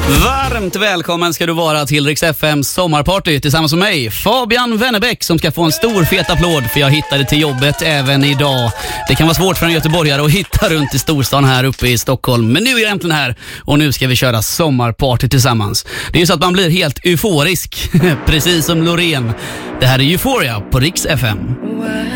Varmt välkommen ska du vara till Rix FMs sommarparty tillsammans med mig, Fabian Wennerbäck, som ska få en stor fet applåd för jag hittade till jobbet även idag. Det kan vara svårt för en göteborgare att hitta runt i storstan här uppe i Stockholm, men nu är jag äntligen här och nu ska vi köra sommarparty tillsammans. Det är ju så att man blir helt euforisk, precis som Loreen. Det här är Euphoria på Rix FM.